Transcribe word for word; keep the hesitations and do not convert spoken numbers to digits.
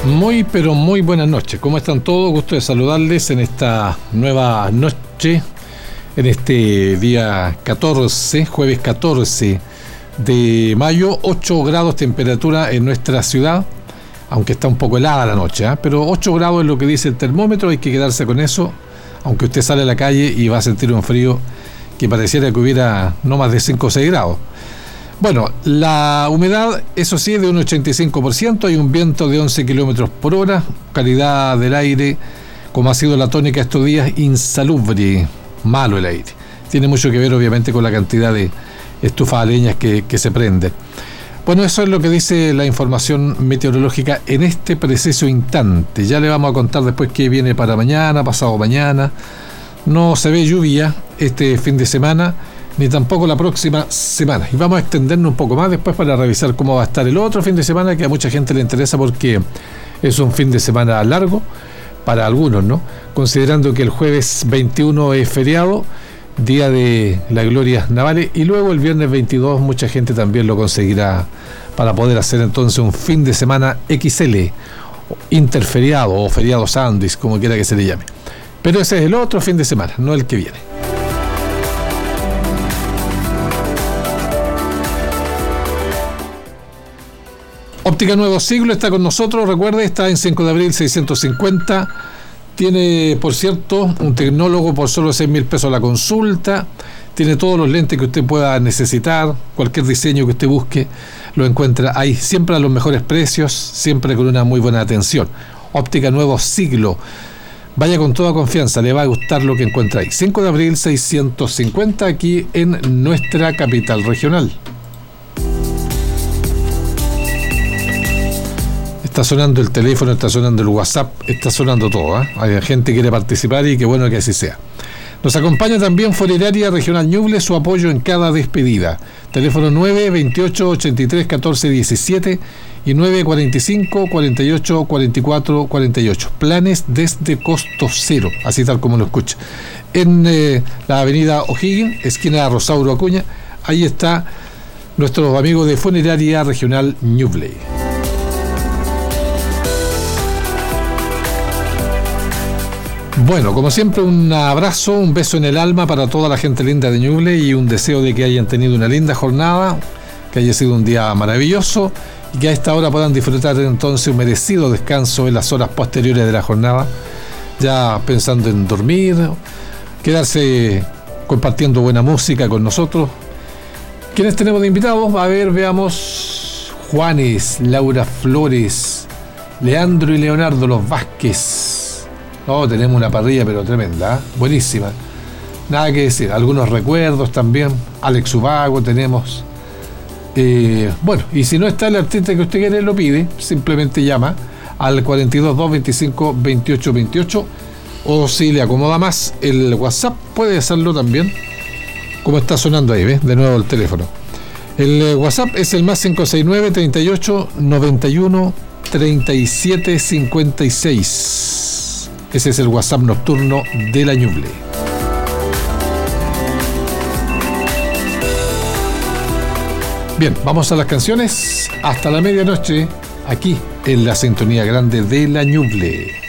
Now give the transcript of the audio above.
Muy, pero muy buenas noches. ¿Cómo están todos? Gusto de saludarles en esta nueva noche, en este día catorce, jueves catorce de mayo, ocho grados temperatura en nuestra ciudad, aunque está un poco helada la noche, ¿eh? Pero ocho grados es lo que dice el termómetro, hay que quedarse con eso, aunque usted sale a la calle y va a sentir un frío que pareciera que hubiera no más de cinco o seis grados. Bueno, la humedad, eso sí, es de un ochenta y cinco por ciento, hay un viento de once kilómetros por hora, calidad del aire, como ha sido la tónica estos días, insalubre, malo el aire. Tiene mucho que ver, obviamente, con la cantidad de estufas a leñas que, que se prenden. Bueno, eso es lo que dice la información meteorológica en este preciso instante. Ya le vamos a contar después qué viene para mañana, pasado mañana. No se ve lluvia este fin de semana, ni tampoco la próxima semana. Y vamos a extendernos un poco más después para revisar cómo va a estar el otro fin de semana, que a mucha gente le interesa porque es un fin de semana largo, para algunos, ¿no? Considerando que el jueves veintiuno es feriado, día de las glorias navales, y luego el viernes veintidós mucha gente también lo conseguirá para poder hacer entonces un fin de semana equis ele, interferiado o feriado sandwich, como quiera que se le llame. Pero ese es el otro fin de semana, no el que viene. Óptica Nuevo Siglo está con nosotros, recuerde, está en cinco de abril seiscientos cincuenta. Tiene, por cierto, un tecnólogo por solo seis mil pesos la consulta. Tiene todos los lentes que usted pueda necesitar, cualquier diseño que usted busque, lo encuentra ahí, siempre a los mejores precios, siempre con una muy buena atención. Óptica Nuevo Siglo. Vaya con toda confianza, le va a gustar lo que encuentra ahí. cinco de abril seiscientos cincuenta, aquí en nuestra capital regional. Está sonando el teléfono, está sonando el WhatsApp, está sonando todo, ¿eh? Hay gente que quiere participar y qué bueno que así sea. Nos acompaña también Funeraria Regional Ñuble, su apoyo en cada despedida. Teléfono nueve veintiocho ochenta y tres catorce diecisiete y nueve cuarenta y cinco cuarenta y ocho cuarenta y cuatro cuarenta y ocho. Planes desde costo cero, así tal como lo escucha. En eh, la avenida O'Higgins, esquina Rosauro Acuña, ahí está nuestro amigo de Funeraria Regional Ñuble. Bueno, como siempre, un abrazo, un beso en el alma para toda la gente linda de Ñuble y un deseo de que hayan tenido una linda jornada, que haya sido un día maravilloso y que a esta hora puedan disfrutar entonces un merecido descanso en las horas posteriores de la jornada, ya pensando en dormir, quedarse compartiendo buena música con nosotros. ¿Quiénes tenemos de invitados? A ver, veamos. Juanes, Laura Flores, Leandro y Leonardo Los Vázquez. No, tenemos una parrilla pero tremenda, ¿eh? Buenísima. Nada que decir, algunos recuerdos también. Alex Ubago tenemos. Eh, bueno, y si no está el artista que usted quiere, lo pide, simplemente llama al cuarenta y dos, doscientos veinticinco, veintiocho veintiocho, o si le acomoda más el WhatsApp, puede hacerlo también, como está sonando ahí, ¿ves? De nuevo el teléfono. El eh, WhatsApp es el más cinco seis nueve, treinta y ocho, noventa y uno, treinta y siete, cincuenta y seis. Ese es el WhatsApp nocturno de la Ñuble. Bien, vamos a las canciones hasta la medianoche, aquí en la sintonía grande de la Ñuble.